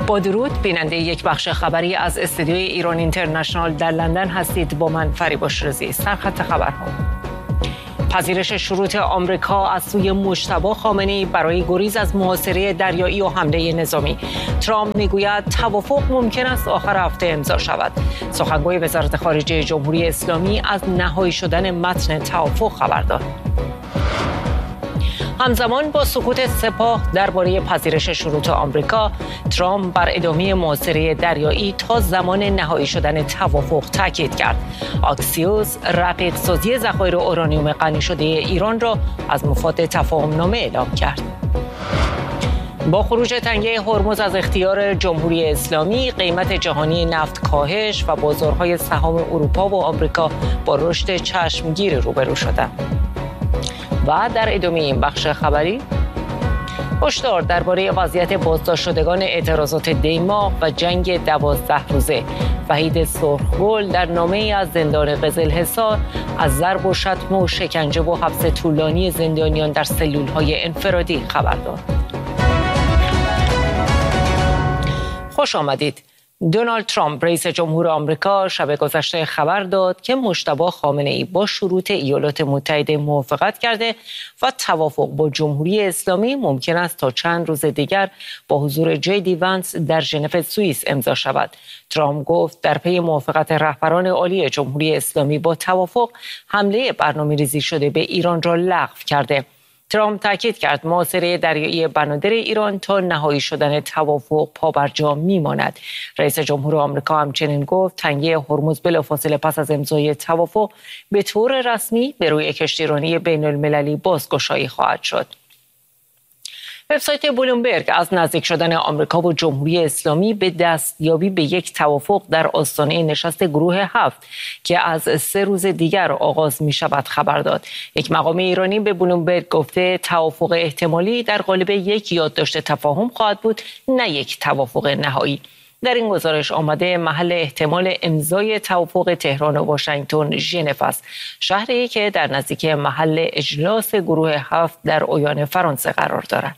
با درود، بیننده یک بخش خبری از استودیوی ایران اینترنشنال در لندن هستید. با من فریبا شیرازی. سرخط خبرها: پذیرش شروط آمریکا از سوی مجتبی خامنه‌ای برای گریز از محاصره دریایی و حمله نظامی. ترامپ میگوید توافق ممکن است آخر هفته امضا شود. سخنگوی وزارت خارجه جمهوری اسلامی از نهایی شدن متن توافق خبر داد. همزمان با سکوت سپاه درباره پذیرش شروط آمریکا، ترامپ بر ادامه محاصره دریایی تا زمان نهایی شدن توافق تاکید کرد. آکسیوس رقیق‌سازی ذخایر اورانیوم غنی شده ایران را از مفاد تفاهم‌نامه اعلام کرد. با خروج تنگه هرمز از اختیار جمهوری اسلامی، قیمت جهانی نفت کاهش و بازارهای سهام اروپا و آمریکا با رشد چشمگیر روبرو شدند. و در ادامه این بخش خبری، هشدار درباره وضعیت بازداشت شدگان اعتراضات دیماه و جنگ 12 روزه. وحید سرخگل در نامه‌ای از زندان قزلحصار از ضرب و شتم و شکنجه و حبس طولانی زندانیان در سلول‌های انفرادی خبر داد. خوش آمدید. دونالد ترامپ رئیس جمهور آمریکا شب گذشته خبر داد که مجتبی خامنه‌ای با شروط ایالات متحده موافقت کرده و توافق با جمهوری اسلامی ممکن است تا چند روز دیگر با حضور جی ونس در ژنو سوئیس امضا شود. ترامپ گفت در پی موافقت رهبران عالی جمهوری اسلامی با توافق، حمله برنامه‌ریزی شده به ایران را لغو کرده. ترامپ تاکید کرد محاصره دریایی بنادر ایران تا نهایی شدن توافق پابرجا میماند. رئیس جمهور آمریکا همچنین گفت تنگه هرمز بلافاصله پس از امضای توافق به طور رسمی به روی کشتیرانی بین المللی بازگشایی خواهد شد. وبسایت بلومبرگ از نزدیک شدن آمریکا و جمهوری اسلامی به دستیابی به یک توافق در آستانه نشست گروه 7 که از 3 روز دیگر آغاز می شود خبر داد. یک مقام ایرانی به بلومبرگ گفته توافق احتمالی در قالب یک یادداشت تفاهم خواهد بود، نه یک توافق نهایی. در این گزارش آمده محل احتمال امضای توافق تهران و واشنگتن ژنو است، شهری که در نزدیکی محل اجلاس گروه 7 در اویان فرانسه قرار دارد.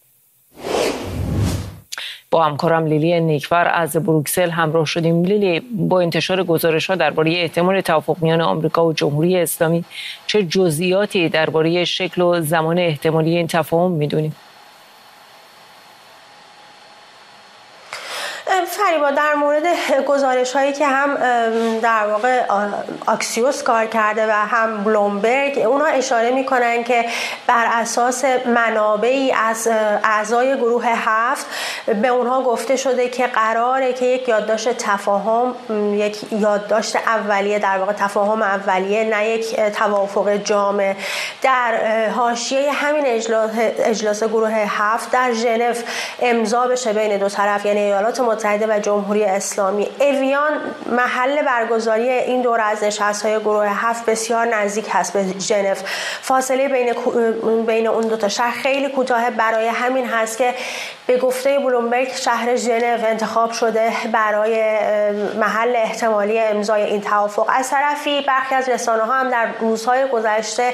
با همکارم لیلی نیکفر از بروکسل همراه شدیم. لیلی، با انتشار گزارش‌ها درباره احتمال توافق میان آمریکا و جمهوری اسلامی، چه جزئیاتی درباره شکل و زمان احتمالی این تفاهم می‌دونیم؟ فریبا، در مورد گزارش هایی که هم در واقع آکسیوس کار کرده و هم بلومبرگ، اونا اشاره میکنن که بر اساس منابعی از اعضای گروه 7 به اونها گفته شده که قراره که یک یادداشت تفاهم، یک یادداشت اولیه، در واقع تفاهم اولیه نه یک توافق جامع، در حاشیه همین اجلاس گروه 7 در ژنو امضا بشه بین دو طرف، یعنی ایالات متحده و جمهوری اسلامی. اویان، محل برگزاری این دوره از نشست‌های گروه 7 بسیار نزدیک هست به ژنو. فاصله بین اون دو تا شهر خیلی کوتاه، برای همین هست که به گفته بلومبرگ شهر ژنو انتخاب شده برای محل احتمالی امضای این توافق. از طرفی برخی از رسانه‌ها هم در روزهای گذشته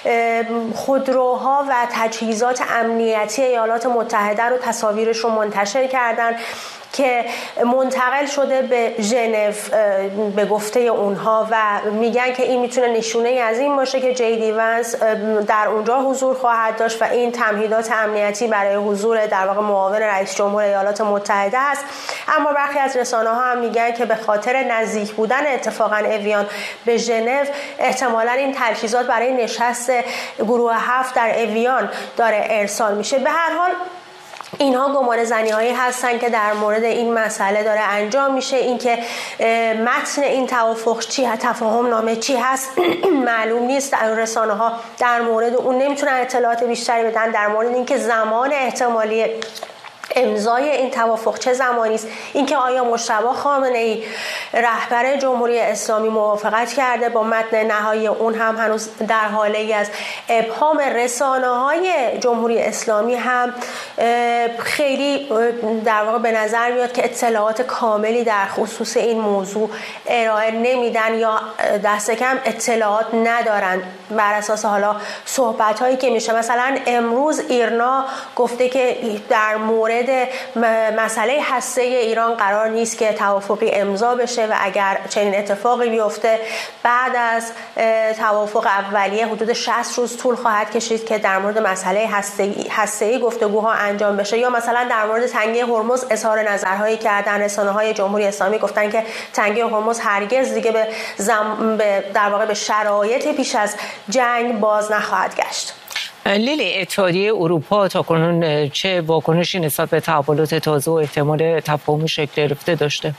خودروها و تجهیزات امنیتی ایالات متحده رو تصاویرش رو منتشر کردن که منتقل شده به ژنو به گفته اونها و میگن که این میتونه نشونه از این باشه که جی ونس در اونجا حضور خواهد داشت و این تمهیدات امنیتی برای حضور در واقع معاون رئیس جمهور ایالات متحده است. اما برخی از رسانه‌ها هم میگن که به خاطر نزدیک بودن اتفاقا اویان به ژنو، احتمالاً این تجهیزات برای نشست گروه 7 در اویان داره ارسال میشه. به هر حال اینها گمانه‌زنی هایی هستن که در مورد این مسئله داره انجام میشه. اینکه متن این توافق چی، تفاهم نامه چی هست معلوم نیست. رسانه ها در مورد اون نمیتونن اطلاعات بیشتری بدن. در مورد اینکه زمان احتمالی امضای این توافق چه زمانی است، اینکه آیا مجتبی خامنه‌ای رهبر جمهوری اسلامی موافقت کرده با متن نهایی اون هم هنوز در حاله از ابهام. رسانه‌های جمهوری اسلامی هم خیلی در واقع به نظر میاد که اطلاعات کاملی در خصوص این موضوع ارائه نمیدن یا دست کم اطلاعات ندارن بر اساس حالا صحبت‌هایی که میشه. مثلا امروز ایرنا گفته که در مورد مورد مسئله هسته ایران قرار نیست که توافقی امضا بشه و اگر چنین اتفاقی بیفته بعد از توافق اولیه حدود 60 روز طول خواهد کشید که در مورد مسئله هسته‌ای گفتگوها انجام بشه. یا مثلا در مورد تنگه هرمز اظهار نظرهایی کردن رسانه‌های جمهوری اسلامی، گفتن که تنگه هرمز هرگز دیگه در واقع به شرایط پیش از جنگ باز نخواهد گشت. لیلی، اتحادیه اروپا تاکنون چه واکنشی نسبت به تحولات تازه و احتمال تفاهم شکل گرفته داشته؟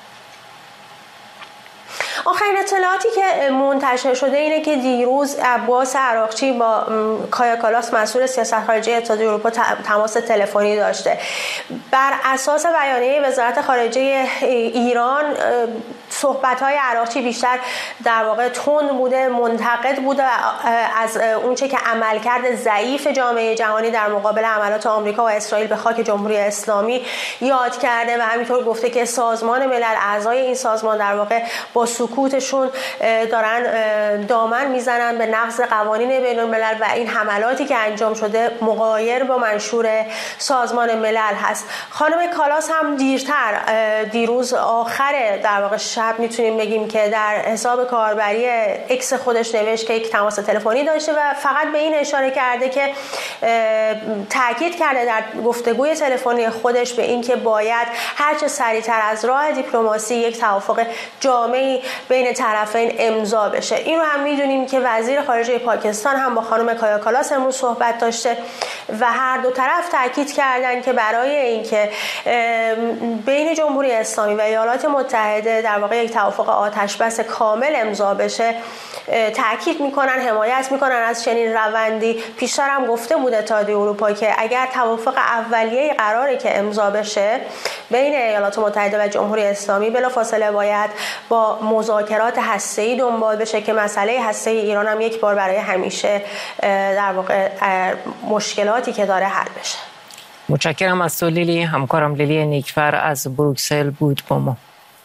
آخرین اطلاعاتی که منتشر شده اینه که دیروز عباس عراقچی با کایا کالاس مسئول سیاست خارجی اتحادیه اروپا تماس تلفنی داشته. بر اساس بیانیه وزارت خارجه ایران صحبت‌های عراقچی بیشتر در واقع تند بوده، منتقد بوده از اونچه که عملکرد ضعیف جامعه جهانی در مقابل حملات آمریکا و اسرائیل به خاک جمهوری اسلامی یاد کرده و همینطور گفته که سازمان ملل، اعضای این سازمان در واقع با سکوتشون دارن دامن میزنن به نقض قوانین بین الملل و این حملاتی که انجام شده مغایر با منشور سازمان ملل هست. خانم کالاس هم دیروز آخر در واقع شب میتونیم بگیم که در حساب کاربری اکس خودش نوشت که یک تماس تلفنی داشته و فقط به این اشاره کرده که تاکید کرده در گفتگوی تلفنی خودش به این که باید هرچه سریعتر از راه دیپلماسی یک توافق جامعی بین طرفین امضا بشه. این رو هم میدونیم که وزیر خارجه پاکستان هم با خانم کایا کالاس امروز صحبت داشته و هر دو طرف تاکید کردن که برای اینکه بین جمهوری اسلامی و ایالات متحده در واقع یک توافق آتشبس کامل امضا بشه تاکید میکنن، حمایت میکنن از چنین روندی. پیشتر هم گفته بود اتحادیه اروپا که اگر توافق اولیه قراره که امضا بشه بین ایالات متحده و جمهوری اسلامی بلافاصله باید با مذاکرات هسته‌ای دنبال بشه که مسئله هسته ایران هم یک بار برای همیشه در واقع مشکلاتی که داره حل بشه. متشکرم از تو لیلی. همکارم لیلی نیکفر از بروکسل بود با ما.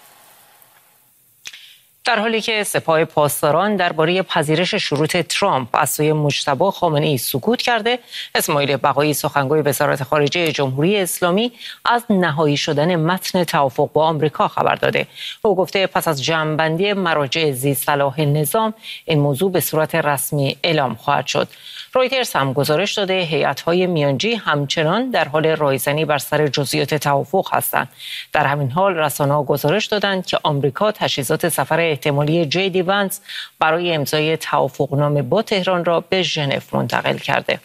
در حالی که سپاه پاسداران درباره پذیرش شروط ترامپ از سوی مجتبی خامنه‌ای سکوت کرده، اسماعیل بقایی سخنگوی وزارت خارجه جمهوری اسلامی از نهایی شدن متن توافق با آمریکا خبر داده. او گفته پس از جمع‌بندی مراجع ذی صلاح نظام این موضوع به صورت رسمی اعلام خواهد شد. رویترز هم گزارش داده هیئت‌های میانجی همچنان در حال رایزنی بر سر جزئیات توافق هستند. در همین حال رسانه‌ها گزارش دادند که آمریکا تجهیزات سفر احتمالی جی دی ونس برای امضای توافقنامه با تهران را به ژنو منتقل کرده.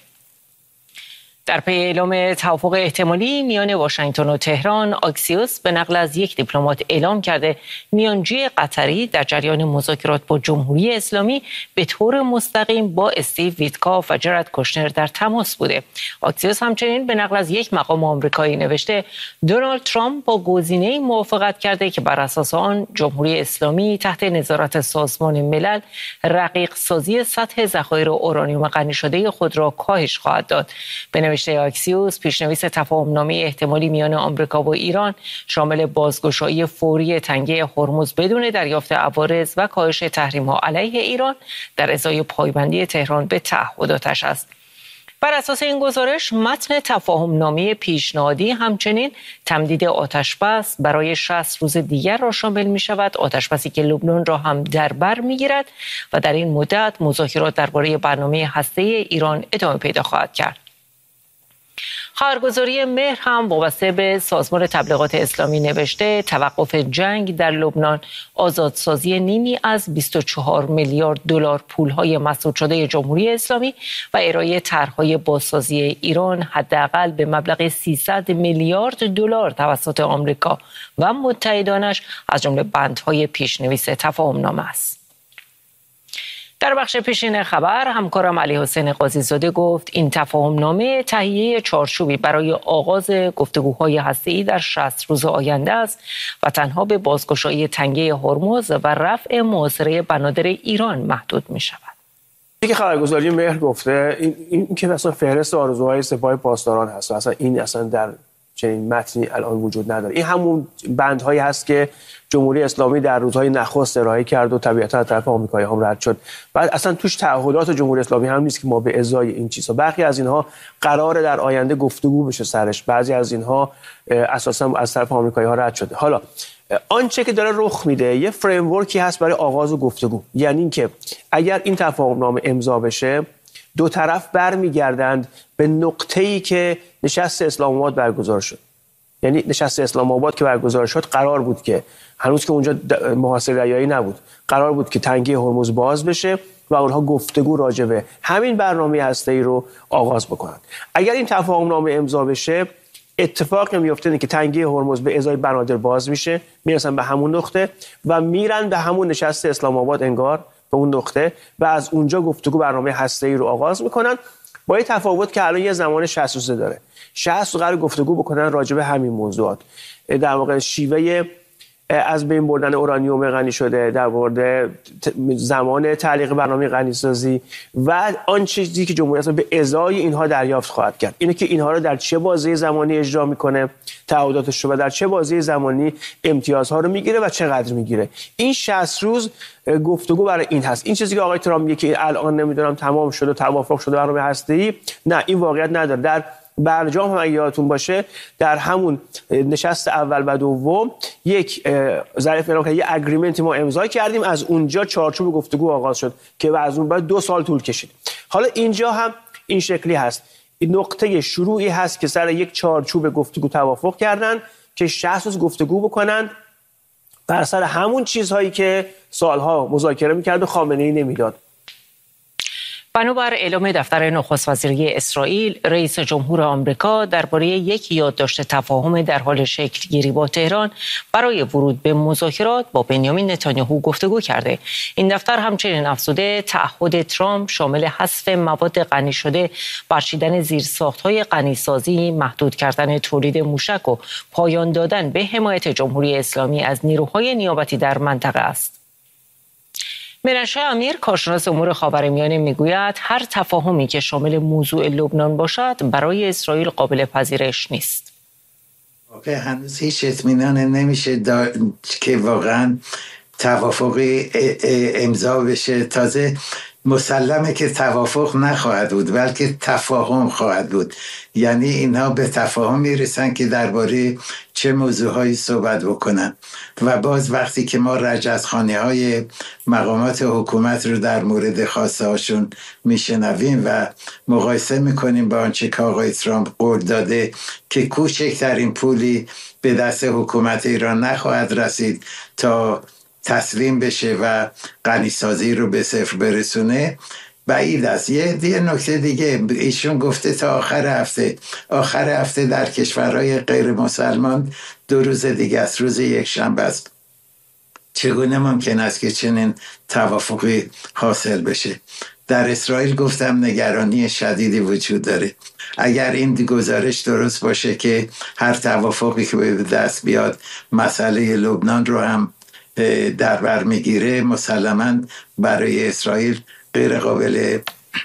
در پی اعلام توافق احتمالی میان واشنگتن و تهران، آکسیوس به نقل از یک دیپلمات اعلام کرده میانجی قطری در جریان مذاکرات با جمهوری اسلامی به طور مستقیم با استیو ویتکاف و جرد کوشنر در تماس بوده. آکسیوس همچنین به نقل از یک مقام آمریکایی نوشته دونالد ترامپ با گزینه‌ای موافقت کرده که بر اساس آن جمهوری اسلامی تحت نظارت سازمان ملل رقیق سازی سطح ذخایر اورانیوم غنی شده خود را کاهش خواهد داد. به نوشته آکسیوس، پیشنویس تفاهمنامه احتمالی میان آمریکا و ایران شامل بازگشایی فوری تنگه هرمز بدون دریافت عوارض و کاهش تحریم‌ها علیه ایران در ازای پایبندی تهران به تعهداتش است. بر اساس این گزارش متن تفاهمنامه پیشنهادی همچنین تمدید آتشبس برای 60 روز دیگر را شامل می شود، آتشبسی که لبنان را هم در بر می گیرد و در این مدت مذاکرات درباره برنامه هسته‌ای ایران ادامه پیدا خواهد کرد. خبرگزاری مهر هم وابسته به سازمان تبلیغات اسلامی نوشته توقف جنگ در لبنان، آزادسازی نیمی از 24 میلیارد دلار پولهای مسدود شده جمهوری اسلامی و ارائه طرح‌های بازسازی ایران حداقل به مبلغ 300 میلیارد دلار توسط آمریکا و متحدانش از جمله بندهای پیشنویس تفاهمنامه است. در بخش پیشین خبر همکارم علی حسین قاضی زاده گفت این تفاهمنامه تهیه چارچوبی برای آغاز گفتگوهای هسته‌ای در 60 روز آینده است و تنها به بازگشایی تنگه هرمز و رفع محاصره بنادر ایران محدود می شود. که خبرگزاری مهر گفته این که اصلا فهرست آرزوهای سپاه پاسداران هست و اصلا این اصلا در چنین متنی الان وجود نداره. این همون بندهایی هست که جمهوری اسلامی در روزهای نخست ارائه کرد و طبیعتا از طرف آمریکایی هم رد شد. بعد اصلا توش تعهدات جمهوری اسلامی هم نیست که ما به ازای این چیزها، برخی از اینها قراره در آینده گفتگو بشه سرش، بعضی از اینها اساسا از طرف آمریکایی ها رد شده. حالا آنچه که داره رخ میده یه فریم ورکی هست برای آغاز گفتگو، یعنی اینکه اگر این تفاهم نامه امضا بشه دو طرف برمیگردند به نقطه‌ای که نشست اسلام آباد برگزار شد. یعنی نشست اسلام آباد که برگزار شد قرار بود که هنوز که اونجا محاصره ریایی نبود، قرار بود که تنگه هرمز باز بشه و اونها گفتگو راجع به همین برنامه هسته‌ای رو آغاز بکنن. اگر این تفاهم نامه امضا بشه اتفاقی میفته اینه که تنگه هرمز به ازای بنادر باز میشه، میرسن به همون نقطه و میرن به همون نشست اسلام آباد انگار به اون نقطه و از اونجا گفتگو برنامه هسته‌ای رو آغاز میکنن، با این تفاوت که الان یه زمان 60 روزه داره. 60 روز قرار گفتگو بکنن راجع به همین موضوعات، در واقع شیوه از بین بردن اورانیوم غنی شده، در مورد زمان تعلیق برنامه غنیسازی و آن چیزی که جمهوری اسلامی به ازای اینها دریافت خواهد کرد. اینه که اینها رو در چه بازه زمانی اجرا میکنه، تعهداتش رو، و در چه بازه زمانی امتیازها رو میگیره و چقدر میگیره. این 60 روز گفتگو برای این هست. این چیزی که آقای ترامپ میگه که الان نمیدونم تمام شده، توافق شده برنامه هسته‌ای، نه، این واقعیت نداره. در برجام هم اگه یادتون باشه در همون نشست اول و دوم یک ظریف اعلام کرد، یه اگریمنتی ما امضا کردیم، از اونجا چارچوب گفتگو آغاز شد که از اون بعد 2 سال طول کشید. حالا اینجا هم این شکلی هست، این نقطه شروعی هست که سر یک چارچوب گفتگو توافق کردن که 60 روز گفتگو بکنن بر سر همون چیزهایی که سالها مذاکره می‌کرد و خامنه‌ای نمیداد. بنابر اعلام دفتر نخست وزیری اسرائیل، رئیس جمهور آمریکا درباره یک یادداشت تفاهم در حال شکل گیری با تهران برای ورود به مذاکرات با بنیامین نتانیاهو گفتگو کرده. این دفتر همچنین افزوده تعهد ترامپ شامل حذف مواد غنی شده، برچیدن زیرساخت‌های غنیسازی، محدود کردن تولید موشک و پایان دادن به حمایت جمهوری اسلامی از نیروهای نیابتی در منطقه است. منشا امیر، کارشناس امور خاورمیانه، میگوید هر تفاهمی که شامل موضوع لبنان باشد برای اسرائیل قابل پذیرش نیست. هنوز هیچ اطمینان نمیشه که واقعا توافقی امضا بشه. تازه مسلمه که توافق نخواهد بود بلکه تفاهم خواهد بود، یعنی اینها به تفاهم میرسن که درباره چه موضوعهایی صحبت بکنن و باز وقتی که ما رجزخوانی های مقامات حکومت رو در مورد خواسته هاشون میشنویم و مقایسه میکنیم با آنچه که آقای ترامپ قول داده که کوچکترین پولی به دست حکومت ایران نخواهد رسید تا تسلیم بشه و غنیسازی رو به صفر برسونه، بعید است. یه نکته دیگه ایشون گفته تا آخر هفته در کشورهای غیر مسلمان 2 روز دیگه است، روز یکشنبه است. چگونه ممکن است که چنین توافقی حاصل بشه؟ در اسرائیل گفتم نگرانی شدیدی وجود داره. اگر این گزارش درست باشه که هر توافقی که به دست بیاد مسئله لبنان رو هم در بر میگیره، مسلماً برای اسرائیل غیر قابل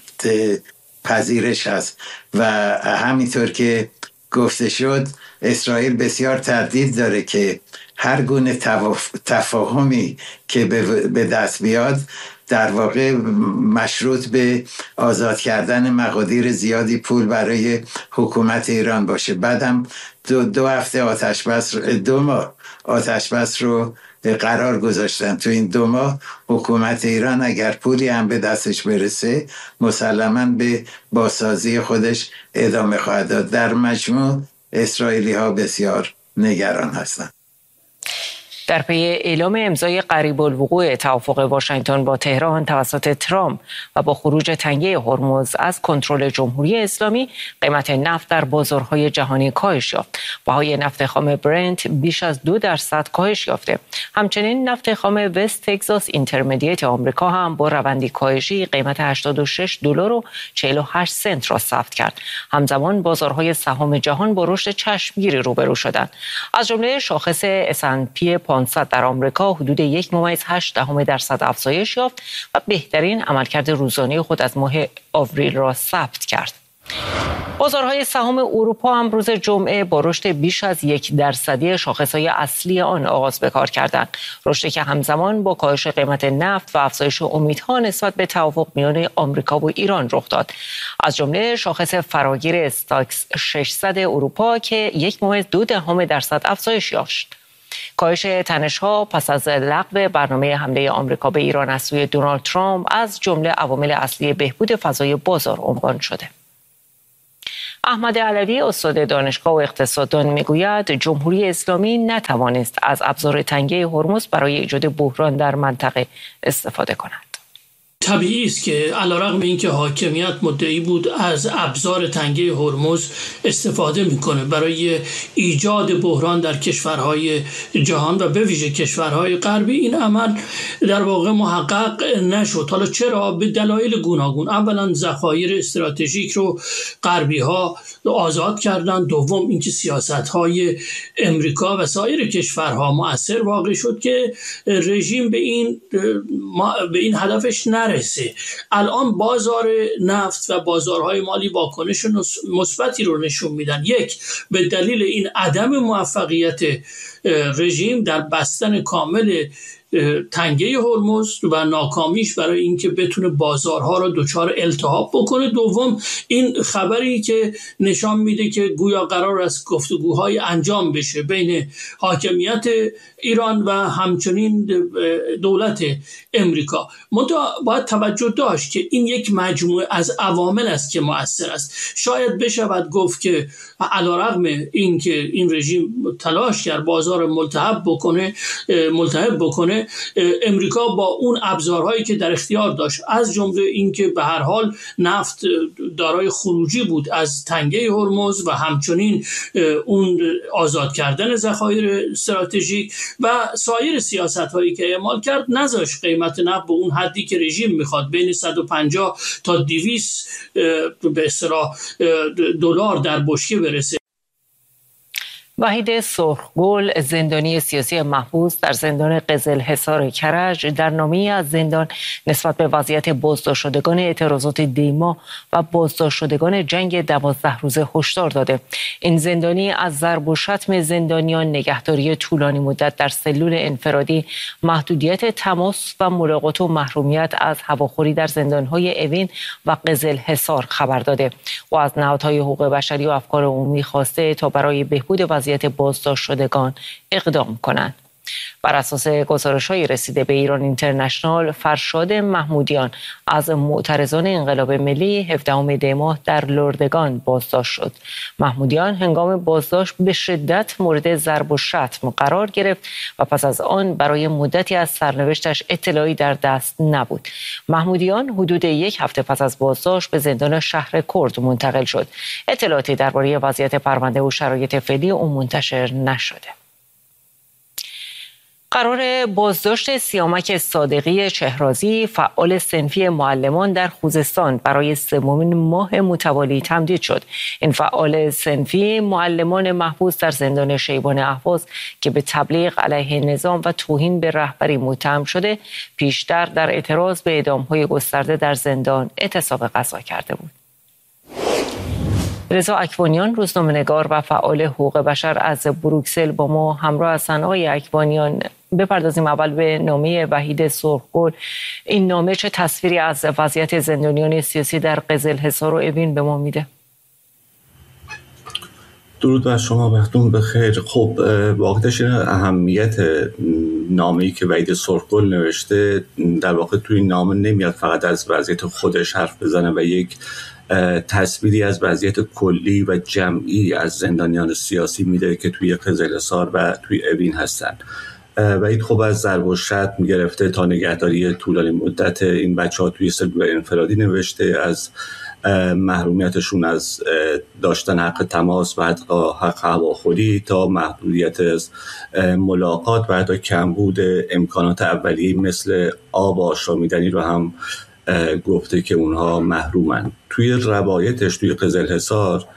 پذیرش است و همینطور که گفته شد اسرائیل بسیار تردید داره که هر گونه تفاهمی که به دست بیاد در واقع مشروط به آزاد کردن مقادیر زیادی پول برای حکومت ایران باشه. بعدم 2 هفته 2 ماه آتشبس رو قرار گذاشتن. تو این 2 ماه حکومت ایران اگر پولی هم به دستش برسه مسلماً به بازسازی خودش ادامه خواهد داد. در مجموع اسرائیلی ها بسیار نگران هستند. در پی اعلام امضای قریب الوقوع توافق واشنگتن با تهران توسط ترامپ و با خروج تنگه هرمز از کنترل جمهوری اسلامی، قیمت نفت در بازارهای جهانی کاهش یافت. بهای نفت خام برنت بیش از 2% کاهش یافته. همچنین نفت خام وست تگزاس اینترمدییت آمریکا هم با روندی کاهشی قیمت $86.48 را ثبت کرد. همزمان بازارهای سهام جهان با رشد چشمگیری روبرو شدند. از جمله شاخص S&P 500 در آمریکا حدود 1.8% افزایش یافت و بهترین عملکرد روزانه خود از ماه آوریل را ثبت کرد. بازارهای سهام اروپا هم روز جمعه با رشد بیش از 1% شاخصهای اصلی آن آغاز به کار کردند. رشدی که همزمان با کاهش قیمت نفت و افزایش امیدها نسبت به توافق میان آمریکا و ایران رخ داد. از جمله شاخص فراگیر استاکس 600 اروپا که 1.2% افزایش یافت. کاهش تنش‌ها پس از لغو برنامه حمله آمریکا به ایران از سوی دونالد ترامپ از جمله عوامل اصلی بهبود فضای بازار عنوان شده. احمد علوی استاد دانشگاه و اقتصاددان میگوید جمهوری اسلامی نتوانست از ابزار تنگه هرمز برای ایجاد بحران در منطقه استفاده کند. طبیعی است که علیرغم اینکه حاکمیت مدعی بود از ابزار تنگه هرمز استفاده میکنه برای ایجاد بحران در کشورهای جهان و به ویژه کشورهای غربی، این عمل در واقع محقق نشد. حالا چرا؟ به دلایل گوناگون. اولا ذخایر استراتژیک رو غربی ها آزاد کردن. دوم اینکه سیاست های امریکا و سایر کشورها مؤثر واقع شد که رژیم به این هدفش نرسید. الان بازار نفت و بازارهای مالی واکنش مثبتی رو نشون میدن. یک، به دلیل این عدم موفقیت رژیم در بستن کامل تنگه هرمز و ناکامیش برای اینکه بتونه بازارها رو دچار التهاب بکنه. دوم، این خبری که نشان میده که گویا قرار است گفتگوهای انجام بشه بین حاکمیت ایران و همچنین دولت امریکا. باید توجه داشت که این یک مجموعه از عوامل است که مؤثر است. شاید بشود گفت که علیرغم اینکه این رژیم تلاش کرد بازار ملتهب بکنه، امریکا با اون ابزارهایی که در اختیار داشت، از جمله اینکه به هر حال نفت دارای خروجی بود از تنگه هرمز و همچنین اون آزاد کردن ذخایر استراتژیک و سایر سیاست‌هایی که اعمال کرد، نذاشت قیمت نفت به اون حدی که رژیم میخواد بین 150 تا 200 به اصطلاح دلار در بشکه برسه. وحید سرخگل، زندانی سیاسی محبوس در زندان قزلحصار کرج، در نامه‌ای از زندان نسبت به وضعیت بازداشت شدگان اعتراضات دیما و بازداشت شدگان جنگ 12 روزه هشدار داده. این زندانی از ضرب و شتم زندانیان، نگهداری طولانی مدت در سلول انفرادی، محدودیت تماس و ملاقات و محرومیت از هواخوری در زندان‌های اوین و قزلحصار خبر داده و از نهادهای حقوق بشری و افکار عمومی خواسته تا برای بهبود وضعیت بازداشت شدگان اقدام کنند. بر اساس گزارش‌های رسیده به ایران اینترنشنال، فرشاد محمودیان از معترضان انقلاب ملی 17 دی ماه در لردگان بازداشت شد. محمودیان هنگام بازداشت به شدت مورد ضرب و شتم قرار گرفت و پس از آن برای مدتی از سرنوشتش اطلاعی در دست نبود. محمودیان حدود 1 هفته پس از بازداشت به زندان شهر کرد منتقل شد. اطلاعاتی درباره وضعیت پرونده و شرایط فعلی او منتشر نشده. قرار بازداشت سیامک صادقی چهرازی، فعال صنفی معلمان در خوزستان، برای 3مین ماه متوالی تمدید شد. این فعال صنفی معلمان محبوس در زندان شیبان اهواز که به تبلیغ علیه نظام و توهین به رهبری متهم شده، پیشتر در اعتراض به اعدام‌های گسترده در زندان اعتصاب غذا کرده بود. رضا اکوانیان، روزنامه‌نگار و فعال حقوق بشر از بروکسل با ما همراه هستند. آقای اکوانیان، بپردازیم اول به نامه وحید سرخگل. این نامه چه تصویری از وضعیت زندانیان سیاسی در قزلحصار و اوین به ما میده؟ درود بر شما، وقتتون بخیر. خب واقعیتش اهمیت نامه‌ای که وحید سرخگل نوشته، در واقع توی این نامه نمیاد فقط از وضعیت خودش حرف بزنه و یک تصویری از وضعیت کلی و جمعی از زندانیان سیاسی میده که توی قزلحصار و توی اوین هستن. وحید خب از ضرب و شتم گرفته تا نگهداری طولانی مدت این بچه‌ها توی سلول انفرادی نوشته، از محرومیتشون از داشتن حق تماس و حق هواخوری تا محدودیت از ملاقات و حتی کمبود امکانات اولیه مثل آب و آشامیدنی رو هم گفته که اونها محرومن. توی روایتش توی قزلحصار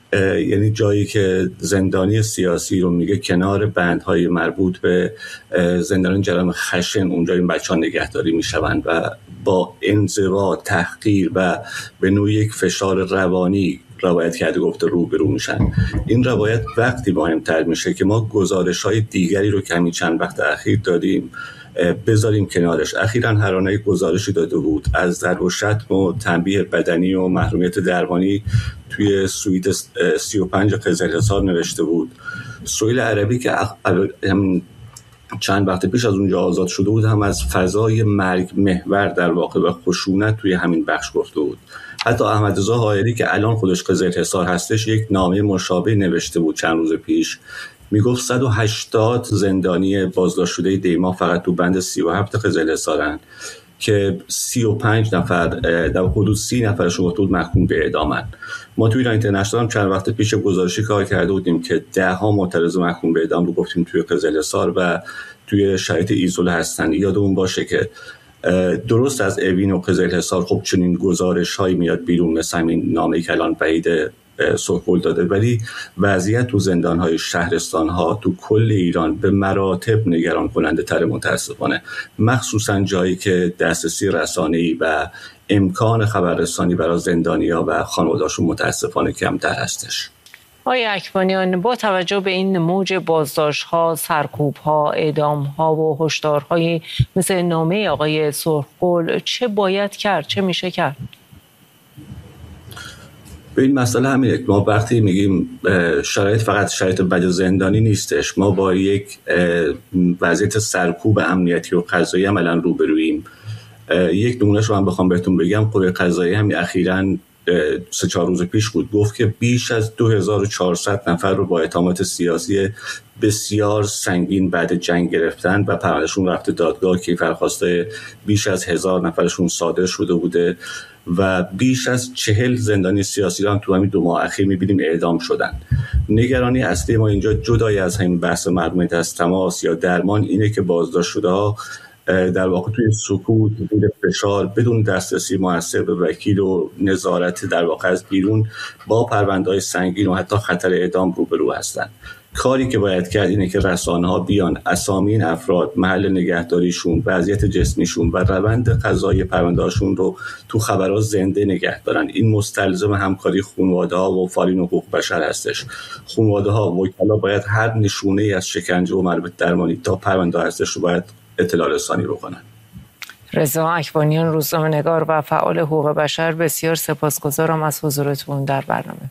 یعنی جایی که زندانی سیاسی رو میگه کنار بندهای مربوط به زندان جرائم خشن اونجا این بچه‌ها نگهداری میشوند و با انزوا، تحقیر و به نوعی یک فشار روانی روایت کرده گفته روبرو میشن. این روایت وقتی مهمتر میشه که ما گزارش‌های دیگری رو که همین چند وقت اخیر دادیم بذاریم کنارش. اخیراً هرانه گزارشی داده بود از ضرب و شتم و تنبیه بدنی و محرومیت درمانی توی سویت 35 قزلحصار نوشته بود. سهیل عربی که چند وقت پیش از اونجا آزاد شده بود هم از فضای مرگ محور در واقع و خشونت توی همین بخش گفته بود. حتی احمدرضا حائری که الان خودش قزلحصار هستش یک نامه مشابه نوشته بود چند روز پیش، میگفت 180 زندانی بازداشت شده دیما فقط تو بند 37 قزلحصارن که 35 نفر در حدود 30 نفرشون گفته بود محکوم به اعدامن. ما تو ایران اینترنشنال هم چند وقت پیش گزارشی کار کرده بودیم که 10 معترض محکوم به اعدام رو گفتیم توی قزلحصار و توی شرایط ایزوله هستن. یادمون باشه که درست از اوین و قزلحصار خب چنین گزارش‌هایی میاد بیرون مثل همین نامه‌ای که الان وحید سرخگل داده، ولی وضعیت تو زندان‌های شهرستان‌ها تو کل ایران به مراتب نگران کننده تر متاسفانه، مخصوصا جایی که دسترسی رسانه‌ای و امکان خبررسانی برای زندانی‌ها و خانواده‌هاشون متاسفانه کمتر هستش. آقای اکبانیان، با توجه به این موج بازداشت‌ها، سرکوب‌ها، اعدام‌ها و هشدارهایی مثل نامه آقای سرخگل چه باید کرد، چه میشه کرد؟ به این مسئله همینه. ما وقتی میگیم شرایط فقط شرایط بد زندانی نیستش، ما با یک وضعیت سرکوب امنیتی و قضایی عملاً روبروییم. یک نمونهش رو من بخوام بهتون بگم، قوه قضاییه همین اخیراً 3-4 روز پیش بود گفت که بیش از 2400 نفر رو با اتهامات سیاسی بسیار سنگین بعد جنگ گرفتن و پروندهشون رفته دادگاه که فرخواسته بیش از 1000 نفرشون صادر شده بوده و بیش از 40 زندانی سیاسی رو هم تو همین 2 ماه اخیر می‌بینیم اعدام شدن. نگرانی اصلی ما اینجا جدای از همین بحث مربوط از تماس یا درمان اینه که بازداشت شده‌ها در واقع توی سکوت، زیر فشار، بدون دسترسی موثر به وکیل و نظارت در واقع از بیرون با پرونده‌های سنگین و حتی خطر اعدام روبرو هستند. کاری که باید کرد اینه که رسانه‌ها بیان اسامی این افراد، محل نگهداریشون، وضعیت جسمیشون و روند قضایی پرونده‌هاشون رو تو خبرها زنده نگه دارن. این مستلزم همکاری خانواده‌ها و فعالین حقوق بشر هستش. خانواده‌ها و وکلا باید هر نشونه‌ای از شکنجه و مربوط درمانی تا پرونده هستش رو باید اطلاع رسانی بکنن. رضا اکبانیان، روزنامه‌نگار و فعال حقوق بشر، بسیار سپاسگزارم از حضورتون در برنامه.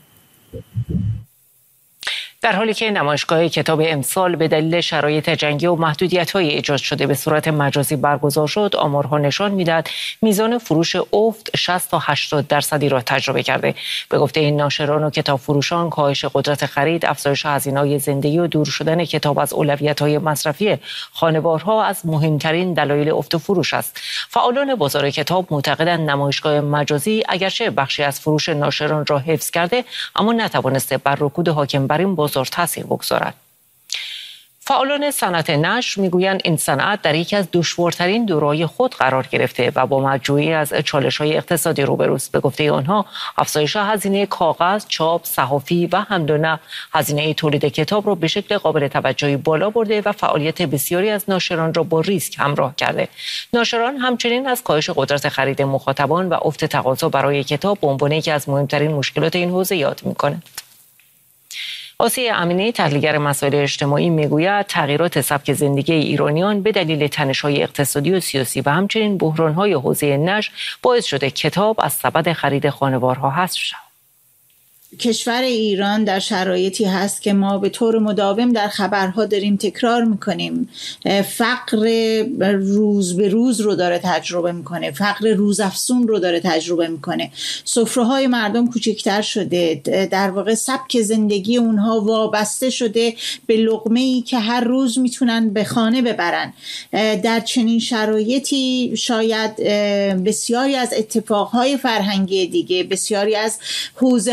در حالی که نمایشگاه کتاب امسال به دلیل شرایط جنگی و محدودیت‌های ایجاد شده به صورت مجازی برگزار شد، آمارها نشان می‌دهد میزان فروش افت 60 تا 80% را تجربه کرده. به گفته این ناشران و کتاب فروشان، کاهش قدرت خرید، افزایش هزینه‌های زندگی و دور شدن کتاب از اولویت‌های مصرفی خانوارها از مهمترین دلایل افت فروش است. فعالان بازار کتاب معتقدند نمایشگاه مجازی اگرچه بخشی از فروش ناشران را حفظ کرده، اما نتوانسته بر رکود حاکم بر این بازار تاثیر بگذارد. فعالان صنعت نشر میگویند این صنعت در یکی از دشوارترین دوره‌های خود قرار گرفته و با مجموعه‌ای از چالش‌های اقتصادی روبروست. به گفته آنها، افزایش هزینه کاغذ، چاپ، صحافی و حمل و نقل هزینه تولید کتاب را به شکل قابل توجهی بالا برده و فعالیت بسیاری از ناشران را با ریسک همراه کرده. ناشران همچنین از کاهش قدرت خرید مخاطبان و افت تقاضا برای کتاب به عنوان یکی از مهمترین مشکلات این حوزه یاد می‌کنند. آسیه امینی، تحلیلگر مسائل اجتماعی، میگوید تغییرات سبک زندگی ایرانیان به دلیل تنش‌های اقتصادی و سیاسی و همچنین بحران‌های حوزه نشر باعث شده کتاب از سبد خرید خانوارها حذف شود. کشور ایران در شرایطی هست که ما به طور مداوم در خبرها داریم تکرار میکنیم، فقر روز به روز رو داره تجربه میکنه، فقر روزافزون رو داره تجربه میکنه، سفره‌های مردم کوچکتر شده، در واقع سبک زندگی اونها وابسته شده به لقمه‌ای که هر روز میتونن به خانه ببرن. در چنین شرایطی شاید بسیاری از اتفاقهای فرهنگی دیگه، بسیاری از حوزه‌های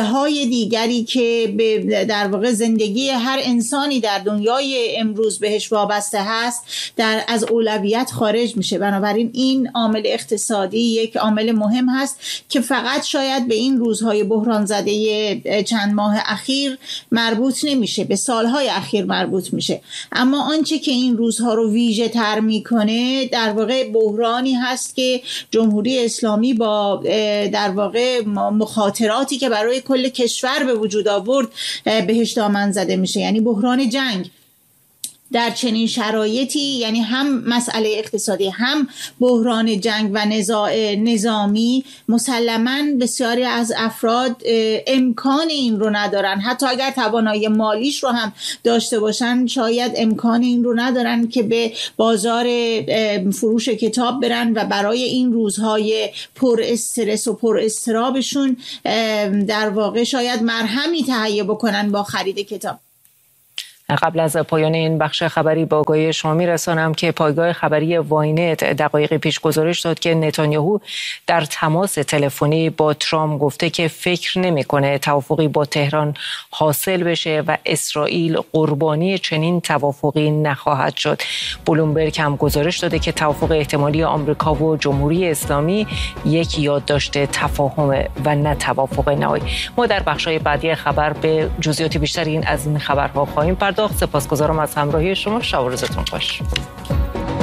دیگری که در واقع زندگی هر انسانی در دنیای امروز بهش وابسته هست از اولویت خارج میشه. بنابراین این عامل اقتصادی یک عامل مهم هست که فقط شاید به این روزهای بحران زده چند ماه اخیر مربوط نمیشه، به سالهای اخیر مربوط میشه. اما آنچه که این روزها رو ویژه تر میکنه در واقع بحرانی هست که جمهوری اسلامی با در واقع مخاطراتی که برای کل کشور به وجود آورد بهش دامن زده میشه، یعنی بحران جنگ. در چنین شرایطی یعنی هم مسئله اقتصادی هم بحران جنگ و نزاع نظامی، مسلماً بسیاری از افراد امکان این رو ندارن، حتی اگر توانایی مالیش رو هم داشته باشن شاید امکان این رو ندارن که به بازار فروش کتاب برن و برای این روزهای پر استرس و پر اضطرابشون در واقع شاید مرهمی تهیه بکنن با خرید کتاب. قبل از پایان این بخش خبری با آگاهی شما میرسانم که پایگاه خبری واینت دقایق پیش گزارش داد که نتانیاهو در تماس تلفنی با ترامپ گفته که فکر نمی‌کنه توافقی با تهران حاصل بشه و اسرائیل قربانی چنین توافقی نخواهد شد. بلومبرگ هم گزارش داده که توافق احتمالی آمریکا و جمهوری اسلامی یک یادداشت تفاهم و نه توافق نهایی. ما در بخش‌های بعدی خبر به جزئیات بیشتری از این خبرها خواهیم پرداخت. سپاسگزارم از همراهی شما. شب و روزتون خوش.